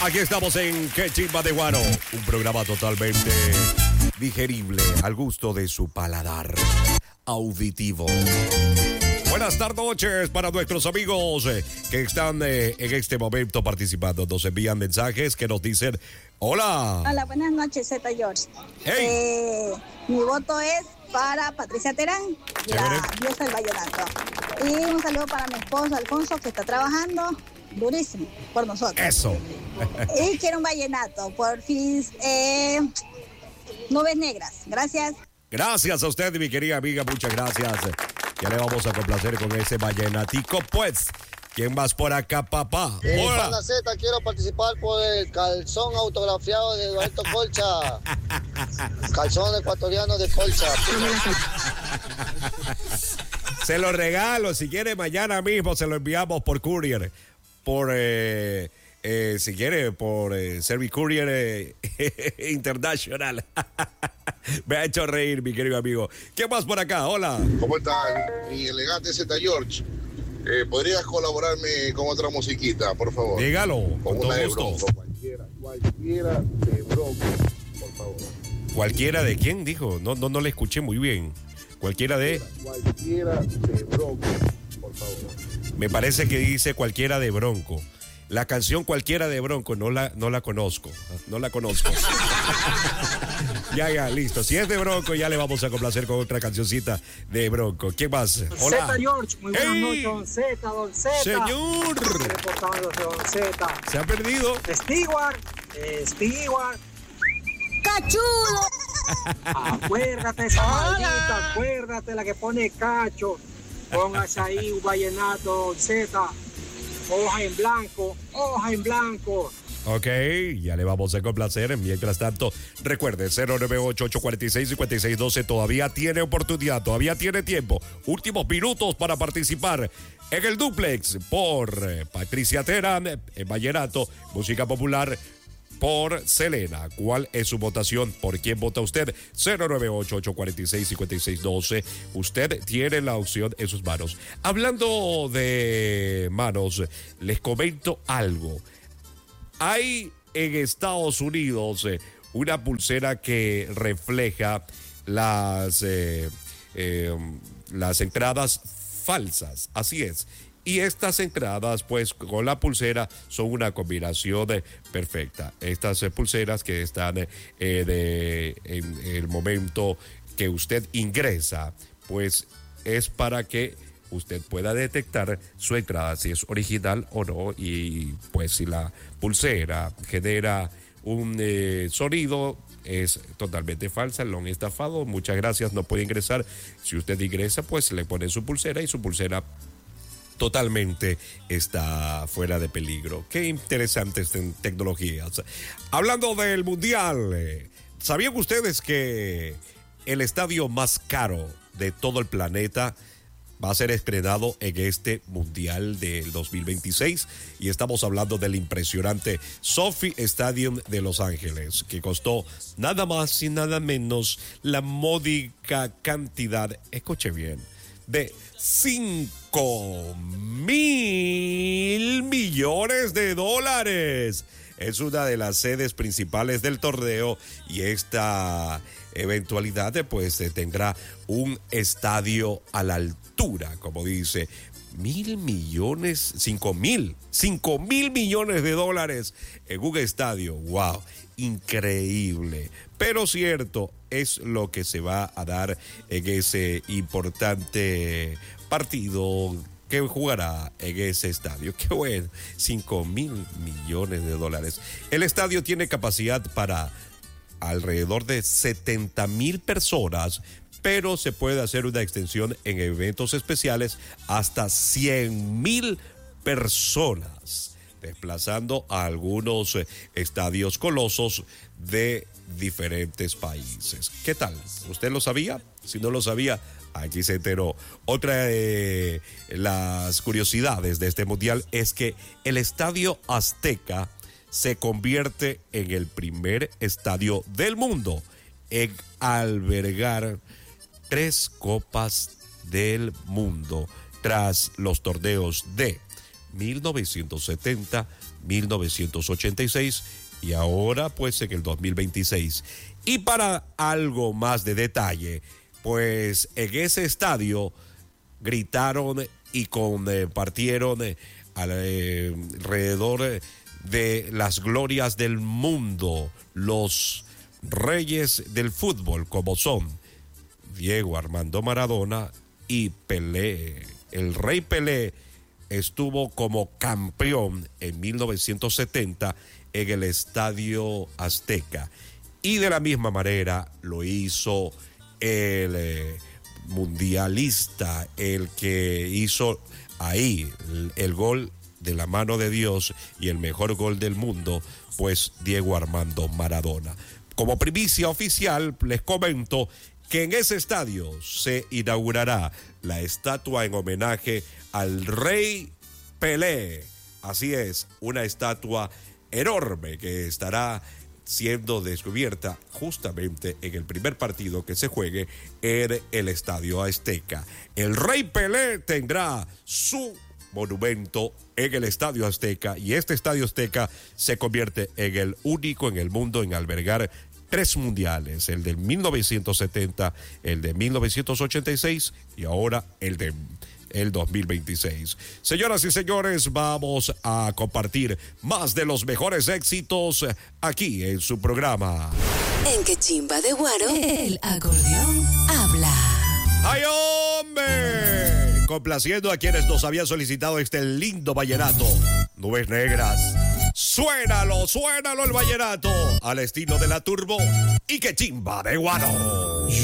Aquí estamos en Que Chimba de Guaro, un programa totalmente digerible al gusto de su paladar auditivo. Buenas tardes, noches para nuestros amigos que están en este momento participando. Nos envían mensajes que nos dicen: hola. Hola, buenas noches, Z George. Hey. Mi voto es para Patricia Terán, la diosa del vallenato. Y un saludo para mi esposo Alfonso, que está trabajando durísimo por nosotros. Eso. Y quiero un vallenato, por fin. Nubes Negras. Gracias. Gracias a usted, mi querida amiga. Muchas gracias. Ya le vamos a complacer con ese vallenatico, pues. ¿Quién más por acá, papá? Hola. Pana Z, quiero participar por el calzón autografiado de Eduardo Colcha. Calzón ecuatoriano de Colcha. Se lo regalo. Si quiere, mañana mismo se lo enviamos por courier. Si quiere, por Servicourier International. Me ha hecho reír, mi querido amigo. ¿Qué más por acá? Hola. ¿Cómo están? Mi elegante Z George. ¿Podrías colaborarme con otra musiquita, por favor? Dígalo, con todo una de gusto. Bronco, cualquiera de Bronco, por favor. ¿Cualquiera de quién dijo? No le escuché muy bien. Cualquiera de Bronco, por favor. Me parece que dice cualquiera de Bronco. La canción Cualquiera de Bronco no la conozco. No la conozco. Ya, listo. Si es de Bronco, ya le vamos a complacer con otra cancioncita de Bronco. ¿Quién más? Hola. Z George, muy buenas noches, don Z, don Z. Señor. Reportando de don Z. Se ha perdido. Stewart. ¡Cachudo! Acuérdate esa maldita, acuérdate la que pone cacho. Póngase ahí un vallenato, don Z. Hoja en blanco, hoja en blanco. Ok, ya le vamos a complacer. Mientras tanto, recuerde, 098-846-5612. Todavía tiene oportunidad, todavía tiene tiempo. Últimos minutos para participar en el duplex por Patricia Terán, en vallenato, música popular, por Selena. ¿Cuál es su votación? ¿Por quién vota usted? 098-846-5612. Usted tiene la opción en sus manos. Hablando de manos, les comento algo. Hay en Estados Unidos una pulsera que refleja las entradas falsas. Así es. Y estas entradas, pues, con la pulsera son una combinación perfecta. Estas pulseras que están en el momento que usted ingresa, pues, es para que usted pueda detectar su entrada, si es original o no. Y, pues, si la pulsera genera un sonido, es totalmente falsa, lo han estafado. Muchas gracias, no puede ingresar. Si usted ingresa, pues, le pone su pulsera y su pulsera totalmente está fuera de peligro. Qué interesantes tecnologías. Hablando del Mundial, ¿sabían ustedes que el estadio más caro de todo el planeta va a ser estrenado en este Mundial del 2026? Y estamos hablando del impresionante SoFi Stadium de Los Ángeles, que costó nada más y nada menos la módica cantidad, escuche bien, de 5,000 millones de dólares. Es una de las sedes principales del torneo y esta eventualidad pues tendrá un estadio a la altura, como dice, 5 mil millones de dólares en un estadio. ¡Wow! Increíble. Pero cierto, es lo que se va a dar en ese importante partido que jugará en ese estadio. ¡Qué bueno! 5,000 millones de dólares. El estadio tiene capacidad para alrededor de 70,000 personas, pero se puede hacer una extensión en eventos especiales hasta 100,000 personas, desplazando a algunos estadios colosos de diferentes países. ¿Qué tal? ¿Usted lo sabía? Si no lo sabía, aquí se enteró. Otra de las curiosidades de este mundial es que el Estadio Azteca se convierte en el primer estadio del mundo en albergar 3 copas del mundo tras los torneos de 1970, 1986 y ahora pues en el 2026. Y para algo más de detalle, pues en ese estadio gritaron y compartieron alrededor de las glorias del mundo, los reyes del fútbol como son Diego Armando Maradona y Pelé. El rey Pelé estuvo como campeón en 1970 en el Estadio Azteca y de la misma manera lo hizo el mundialista, el que hizo ahí el gol de la mano de Dios y el mejor gol del mundo, pues Diego Armando Maradona. Como primicia oficial les comento que en ese estadio se inaugurará la estatua en homenaje al rey Pelé. Así es, una estatua enorme que estará siendo descubierta justamente en el primer partido que se juegue en el Estadio Azteca. El rey Pelé tendrá su monumento en el Estadio Azteca y este Estadio Azteca se convierte en el único en el mundo en albergar 3 mundiales, el de 1970, el de 1986 y ahora el de el 2026. Señoras y señores, vamos a compartir más de los mejores éxitos aquí en su programa. En Que Chimba de Guaro, el acordeón habla. ¡Ay, hombre! Complaciendo a quienes nos habían solicitado este lindo vallenato. Nubes Negras. Suénalo el vallenato al estilo de la Turbo y Que Chimba de Guaro.